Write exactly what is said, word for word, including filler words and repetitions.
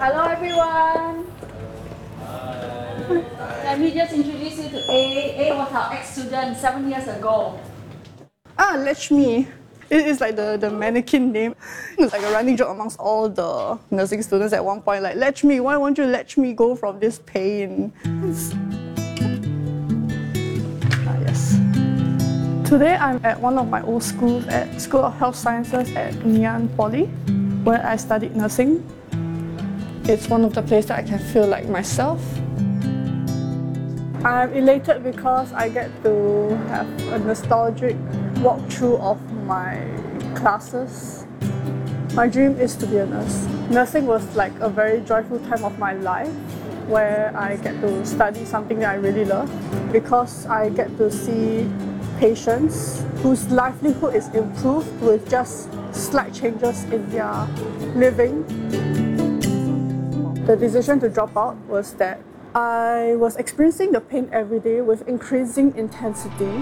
Hello everyone. Hi. Let me just introduce you to A. A was our ex-student seven years ago. Ah, Lechmi. It is like the, the mannequin name. It's like a running joke amongst all the nursing students at one point, like, Lechmi, why won't you let me go from this pain? Ah, yes. Today I'm at one of my old schools at School of Health Sciences at Ngee Ann Poly, where I studied nursing. It's one of the places that I can feel like myself. I'm elated because I get to have a nostalgic walkthrough of my classes. My dream is to be a nurse. Nursing was like a very joyful time of my life where I get to study something that I really love because I get to see patients whose livelihood is improved with just slight changes in their living. The decision to drop out was that I was experiencing the pain every day with increasing intensity.